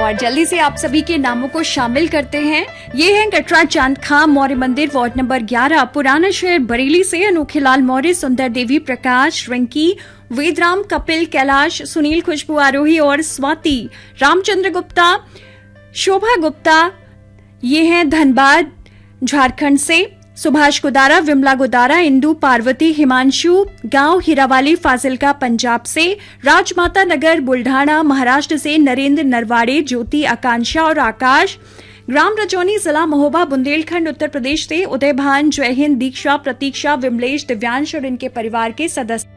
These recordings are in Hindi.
और जल्दी से आप सभी के नामों को शामिल करते हैं। ये हैं कटरा चांद खां मौर्य मंदिर वार्ड नंबर 11 पुराना शहर बरेली से अनोखेलाल मौर्य, सुंदर देवी, प्रकाश, रिंकी, वेदराम, कपिल, कैलाश, सुनील, खुशबू आरोही और स्वाति, रामचंद्र गुप्ता, शोभा गुप्ता। ये हैं धनबाद झारखंड से, सुभाष गुदारा, विमला गुदारा, इंदू, पार्वती, हिमांशु, गांव हीरावाली फाजिलका पंजाब से, राजमाता नगर बुल्ढाना महाराष्ट्र से, नरेंद्र नरवाड़े, ज्योति, आकांक्षा और आकाश, ग्राम रजौनी जिला महोबा बुंदेलखंड उत्तर प्रदेश से, उदय भान, जय हिंद, दीक्षा, प्रतीक्षा, विमलेश, दिव्यांश और इनके परिवार के सदस्य।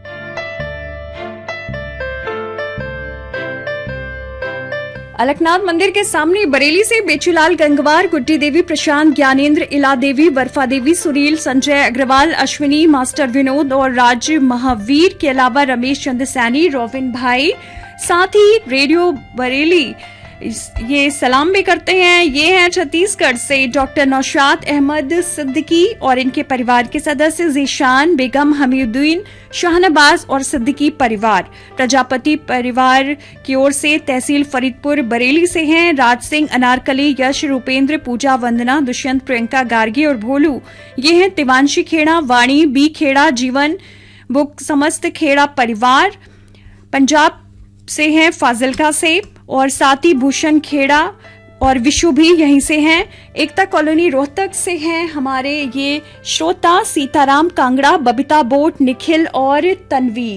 अलकनाथ मंदिर के सामने बरेली से बेचूलाल गंगवार, गुड्डी देवी, प्रशांत, ज्ञानेंद्र, इला देवी, बर्फा देवी, सुनील, संजय अग्रवाल, अश्विनी, मास्टर विनोद और राज महावीर के अलावा रमेश चंद्र सैनी, रोविन भाई, साथ ही रेडियो बरेली ये सलाम भी करते हैं। ये हैं छत्तीसगढ़ से डॉक्टर नौशाद अहमद सिद्दीकी और इनके परिवार के सदस्य जीशान बेगम, हमीदुद्दीन, शाहनवाज और सिद्दीकी परिवार। प्रजापति परिवार की ओर से तहसील फरीदपुर बरेली से हैं राज सिंह, अनारकली, यश, रूपेंद्र, पूजा, वंदना, दुष्यंत, प्रियंका, गार्गी और भोलू। ये हैं तिवांशी खेड़ा, वाणी बी खेड़ा, जीवन बुक, समस्त खेड़ा परिवार। पंजाब से हैं फाजिलका से और साथ ही भूषण खेड़ा और विशु भी यहीं से हैं। एकता कॉलोनी रोहतक से हैं हमारे ये श्रोता, सीताराम कांगड़ा, बबीता बोट, निखिल और तन्वी।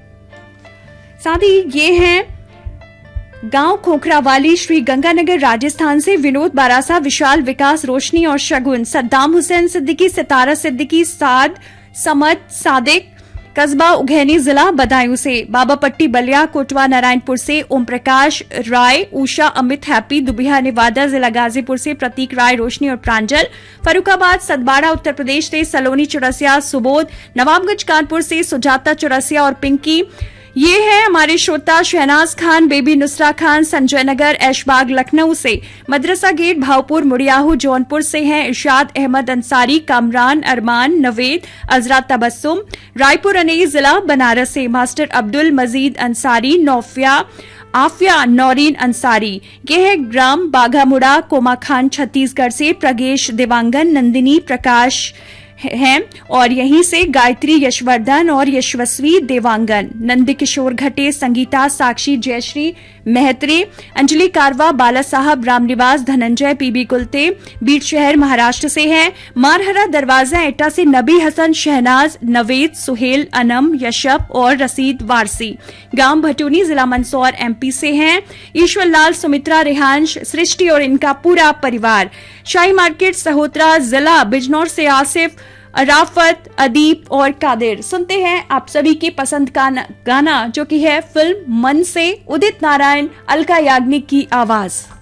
साथ ही ये हैं गांव खोखरावाली, श्री गंगानगर राजस्थान से, विनोद बारासा, विशाल, विकास, रोशनी और शगुन, सद्दाम हुसैन सिद्दीकी, सितारा सिद्दीकी, साद, समद, सादिक, कस्बा उघैनी जिला बदायूं से, बाबा पट्टी बलिया, कोटवा नारायणपुर से, ओम प्रकाश राय, उषा, अमित, हैप्पी, दुबिया नेवादा जिला गाजीपुर से, प्रतीक राय, रोशनी और प्रांजल, फरुखाबाद सतबाड़ा उत्तर प्रदेश से, सलोनी चौरसिया, सुबोध, नवाबगंज कानपुर से, सुजाता चौरसिया और पिंकी। ये है हमारे श्रोता शहनाज खान, बेबी नुसरा खान, संजय नगर ऐशबाग लखनऊ से, मदरसा गेट भावपुर मुड़ियाहू जौनपुर से हैं इरशाद अहमद अंसारी, कामरान, अरमान, नवेद, अजरा तबस्सुम, रायपुर अनेई जिला बनारस से, मास्टर अब्दुल मजीद अंसारी, नौफिया, आफिया, नौरीन अंसारी। ये है ग्राम बाघामुड़ा कोमाखान छत्तीसगढ़ से, प्रगेश देवांगन, नंदिनी, प्रकाश हैं और यहीं से गायत्री, यशवर्धन और यशस्वी देवांगन, नंद किशोर घटे, संगीता, साक्षी, जयश्री मेहत्रे, अंजलि कारवा, बाला साहब, रामनिवास, धनंजय, पीबी कुलते, बीट शहर महाराष्ट्र से हैं। मारहरा दरवाजा एटा से नबी हसन, शहनाज, नवेद, सुहेल, अनम, यशप और रसीद वारसी। गांव भटूनी जिला मंदसौर एमपी से हैं ईश्वर लाल, सुमित्रा, रेहांश, सृष्टि और इनका पूरा परिवार। शाही मार्केट सहोत्रा जिला बिजनौर से आसिफ, अराफत, अदीप और कादिर। सुनते हैं आप सभी की पसंद का गाना जो कि है फिल्म मन से, उदित नारायण, अलका याग्निक की आवाज।